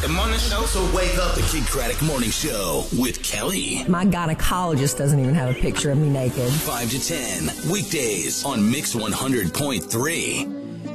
Craddock Morning Show. So wake up the Kidd Kraddick Morning Show with Kelly. My gynecologist doesn't even have a picture of me naked. 5 to 10, weekdays on Mix 100.3.